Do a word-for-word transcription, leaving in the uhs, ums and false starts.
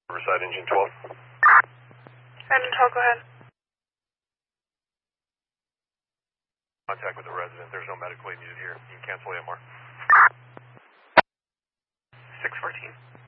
Riverside, engine twelve. Engine twelve, go ahead. Contact with the resident. There's no medical aid needed here. You can cancel A M R. six fourteen.